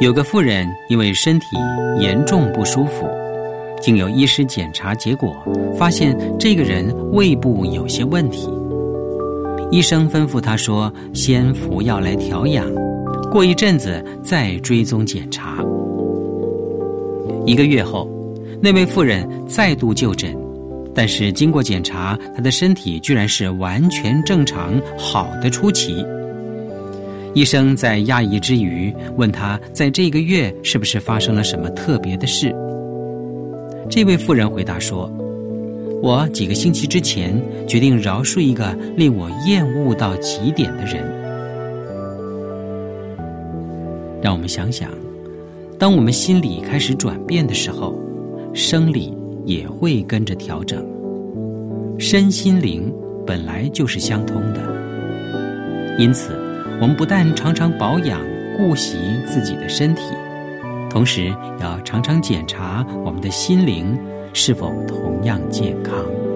有个妇人因为身体严重不舒服，经由医师检查结果，发现这个人胃部有些问题。医生吩咐他说，先服药来调养，过一阵子再追踪检查。1个月后，那位妇人再度就诊，但是经过检查，她的身体居然是完全正常，好的出奇。医生在讶异之余，问她在这个月是不是发生了什么特别的事。这位妇人回答说，我几个星期之前决定饶恕一个令我厌恶到极点的人。让我们想想，当我们心里开始转变的时候，生理也会跟着调整。身心灵本来就是相通的，因此我们不但常常保养顾惜自己的身体，同时要常常检查我们的心灵是否同样健康。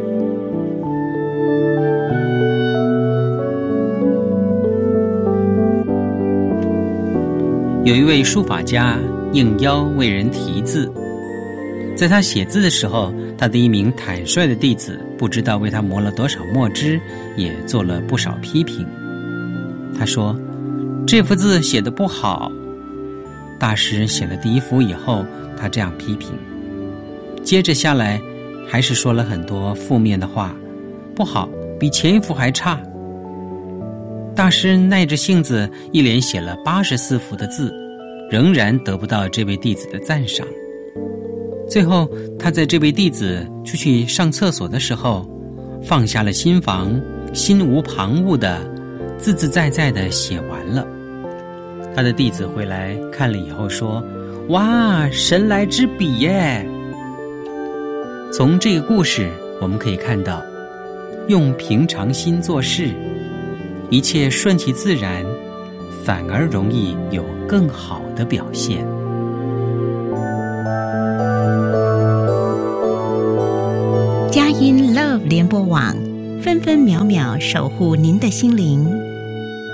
有一位书法家应邀为人题字，在他写字的时候，他的一名坦率的弟子不知道为他磨了多少墨汁，也做了不少批评。他说，这幅字写得不好。大师写了第1幅以后，他这样批评，接着下来还是说了很多负面的话，不好，比前1幅还差。大师耐着性子一连写了84幅的字，仍然得不到这位弟子的赞赏。最后他在这位弟子出去上厕所的时候，放下了心防，心无旁骛的自自在在的写完了。他的弟子回来看了以后说，哇，神来之笔耶！从这个故事我们可以看到，用平常心做事，一切顺其自然，反而容易有更好的表现。 佳音 Love 联播网，分分秒秒守护您的心灵。